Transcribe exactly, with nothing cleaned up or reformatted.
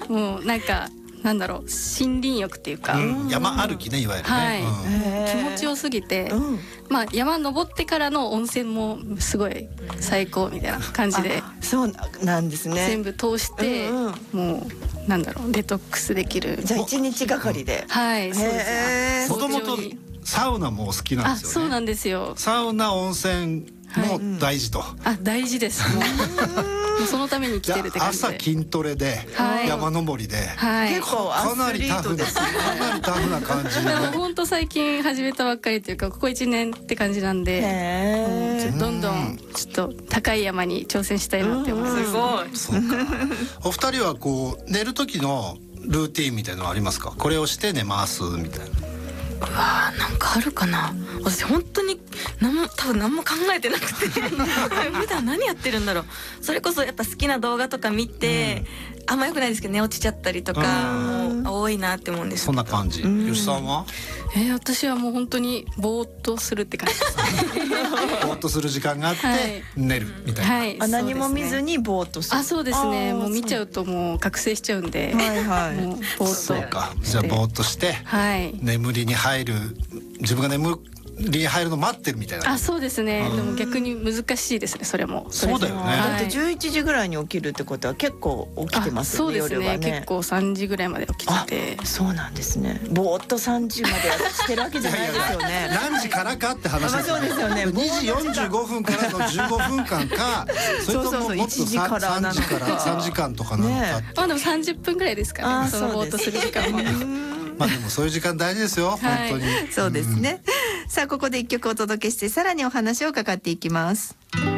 もうなんかなんだろう森林浴っていうか、 うん、山歩きねいわゆるね、 はいうん、 気持ちよすぎて、 うん、 まあ山登ってからの温泉もすごい最高みたいな感じで、 そうなんですね。 全部通して、うんうん、もうなんだろうデトックスできる。 じゃあ一日がかりで。 はいそうです。 もともとサウナも好きなんですよね。 あ、そうなんですよ。 サウナ温泉も大事と、はい、 あ大事ですもうもうそのために来てるって感じで、 朝筋トレで、はい、山登りで、 はい、結構かなりタフですね。かなりタフな感じで本当最近始めたばっかりというかここいちねんって感じなんで、 へどんどんちょっと高い山に挑戦したいなって思います。 すごい。 そうか。お二人はこう寝る時のルーティーンみたいなのありますか？これをして寝ますみたいな。 うわーなんかあるかな。私本当に何も多分何も考えてなくて普段何やってるんだろう。それこそやっぱ好きな動画とか見て、うん、あんま良くないですけど寝落ちちゃったりとかも多いなって思うんです。 そんな感じ。吉さんは？ えー、私はもう本当にぼーっとするって感じですぼーっとする時間があって、はい、寝るみたいな、 はい、 あ何も見ずにぼーっとする。 あそうですね。もう見ちゃうともう覚醒しちゃうんで、 はいはい、 もうぼーっと。 そうか。じゃあぼーっとして、はい、眠りに入る自分が眠りに入るの待ってるみたいな。 あそうですね、うん、でも逆に難しいですねそれも。 そうだよね、 だってじゅういちじぐらいに起きるってことは結構起きてますよね。 そうですね、 夜はね結構さんじぐらいまで起きてて。 そうなんですね。ぼーっとさんじまでしてるわけじゃないですよね。 何時からかって話ですよね。 そうですよね。 にじよんじゅうごふんからのじゅうごふんかんかそれとももっとさんじからさんじかんとかなのか、ね、 まあでもさんじゅっぷんぐらいですかね、そのぼーっとする時間はまあでもそういう時間大事ですよ、はい、本当に。 そうですね、うん、さあここで一曲お届けしてさらにお話を伺っていきます。